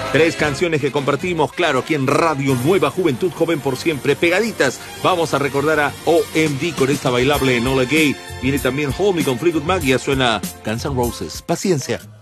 Tres canciones que compartimos, claro, aquí en Radio Nueva Juventud, joven por siempre, pegaditas. Vamos a recordar a OMD con esta bailable Enola Gay. Viene también Hold Me con Fleetwood Mac y ya suena Guns N' Roses. Paciencia.